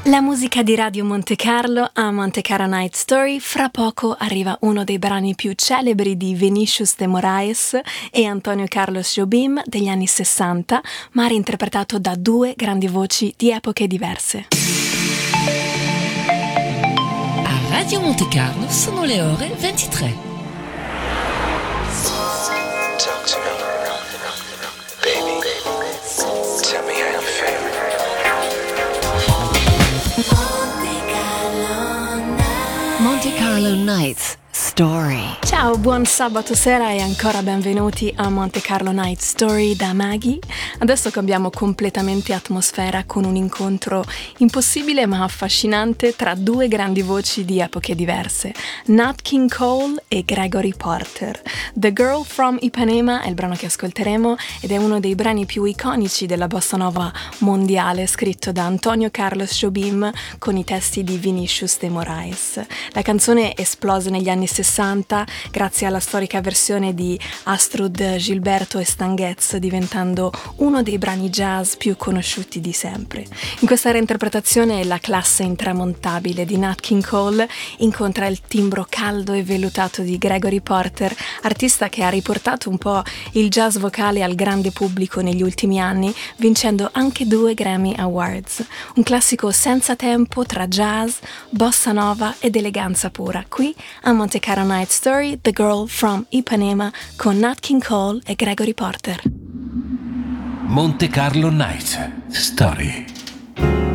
La musica di Radio Monte Carlo a Monte Carlo Night Story. Fra poco arriva uno dei brani più celebri di Vinicius de Moraes e Antonio Carlos Jobim degli anni 60, ma reinterpretato da due grandi voci di epoche diverse. A Radio Monte Carlo sono le ore 23. Talk to me, baby. Tell me how you feel. Monte Carlo Nights Story. Ciao, buon sabato sera e ancora benvenuti a Monte Carlo Night Story da Maggie. Adesso cambiamo completamente atmosfera con un incontro impossibile ma affascinante tra due grandi voci di epoche diverse, Nat King Cole e Gregory Porter. The Girl from Ipanema è il brano che ascolteremo ed è uno dei brani più iconici della bossa nova mondiale, scritto da Antonio Carlos Jobim con i testi di Vinicius de Moraes. La canzone esplose negli anni 60 grazie alla storica versione di Astrud Gilberto e Stan Getz, diventando uno dei brani jazz più conosciuti di sempre. In questa reinterpretazione la classe intramontabile di Nat King Cole incontra il timbro caldo e vellutato di Gregory Porter, artista che ha riportato un po' il jazz vocale al grande pubblico negli ultimi anni, vincendo anche 2 Grammy Awards. Un classico senza tempo tra jazz, bossa nova ed eleganza pura, qui a Monte Carlo Night Story, The Girl from Ipanema con Nat King Cole e Gregory Porter. Monte Carlo Night Story.